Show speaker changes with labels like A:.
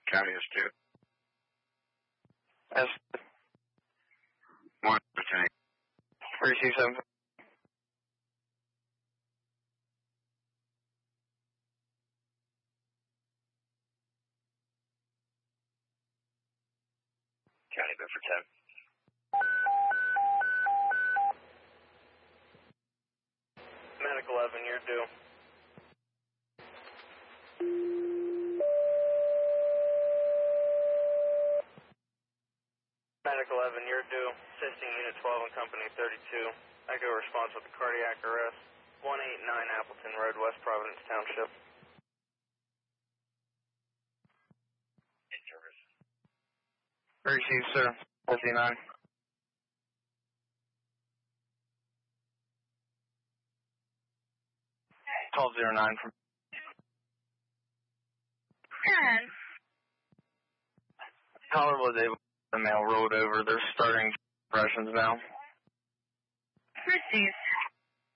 A: County is 2.
B: Yes.
A: 1, Lieutenant.
B: Receive 7.
A: County Bedford 10.
B: Medic 11, you're due. Medic 11, you're due. Assisting Unit 12 and Company 32. Echo response with a cardiac arrest. 189 Appleton Road, West Providence Township.
A: In service.
B: Receive, sir. 59. Call 09 from
C: 10.
B: Caller was able to the mail rolled over. They're starting impressions now.
C: Receive,